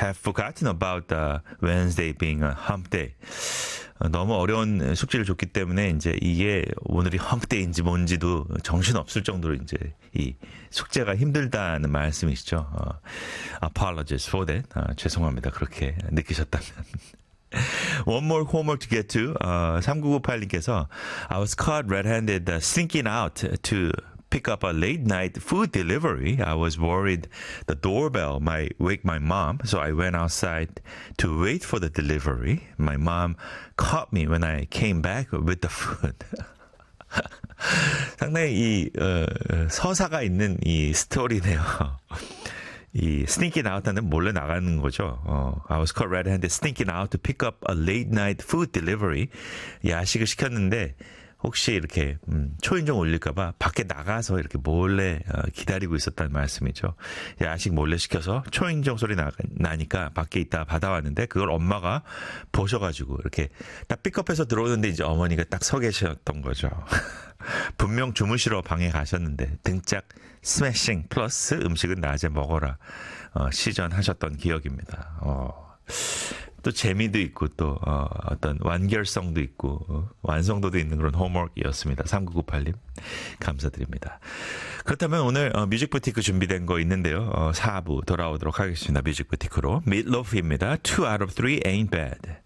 have forgotten about Wednesday being a hump day. 너무 어려운 숙제를 줬기 때문에 이제 이게 오늘이 험데이인지 뭔지도 정신 없을 정도로 이제 이 숙제가 힘들다는 말씀이시죠. Apologies for that. 죄송합니다. 그렇게 느끼셨다면. One more homework to get to. 3998님께서 I was caught red-handed sneaking out to pick up a late night food delivery. I was worried the doorbell might wake my mom, so I went outside to wait for the delivery. My mom caught me when I came back with the food. 상당히 이 서사가 있는 이 스토리네요. 이 sneaking out하는 몰래 나가는 거죠. I was caught red-handed sneaking out to pick up a late night food delivery. 야식을 시켰는데 혹시 이렇게 초인종 울릴까봐 밖에 나가서 이렇게 몰래 기다리고 있었다는 말씀이죠. 야식 몰래 시켜서 초인종 소리 나니까 밖에 있다가 받아왔는데 그걸 엄마가 보셔가지고 이렇게 딱 픽업해서 들어오는데 이제 어머니가 딱 서 계셨던 거죠. 분명 주무시러 방에 가셨는데 등짝 스매싱 플러스 음식은 낮에 먹어라 시전하셨던 기억입니다. 또 재미도 있고 또 어떤 완결성도 있고 완성도도 있는 그런 홈워크이었습니다. 3998님 감사드립니다. 그렇다면 오늘 뮤직부티크 준비된 거 있는데요. 4부 돌아오도록 하겠습니다. 뮤직부티크로 Meatloaf입니다. 2 out of 3 ain't bad.